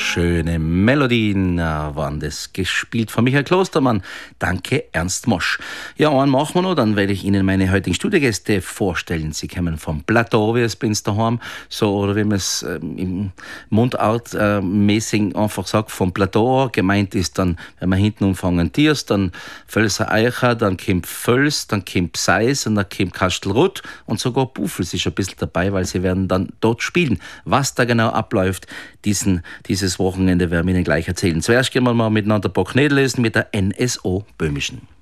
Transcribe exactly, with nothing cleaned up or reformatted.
Schöne Melodien äh, waren das, gespielt von Michael Klostermann. Danke, Ernst Mosch. Ja, einen machen wir noch, dann werde ich Ihnen meine heutigen Studiogäste vorstellen. Sie kommen vom Plateau, wie es bei uns daheim, so, oder wie man es ähm, im Mundart äh, mäßig einfach sagt, vom Plateau. Gemeint ist dann, wenn man hinten umfangen Tiers, dann Völser Eicher, dann kommt Völs, dann kommt Seis und dann kommt Kastelruth und sogar Buffels ist ein bisschen dabei, weil sie werden dann dort spielen. Was da genau abläuft, diesen, dieses Wochenende werden wir Ihnen gleich erzählen. Zuerst gehen wir mal miteinander ein paar Knödel essen mit der N S O Böhmischen.